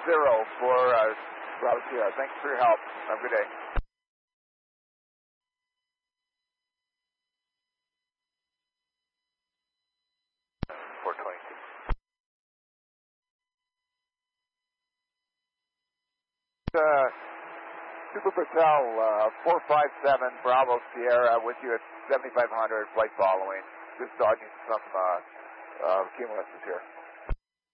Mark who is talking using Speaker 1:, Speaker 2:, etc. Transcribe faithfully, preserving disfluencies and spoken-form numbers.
Speaker 1: zero for uh, Bravo Sierra. Thanks for your help. Have a good day. four twenty-two. Uh, Super Patel, uh, four five seven Bravo Sierra with you at seventy-five hundred, flight following. Just dodging some uh, uh, cumuluses here.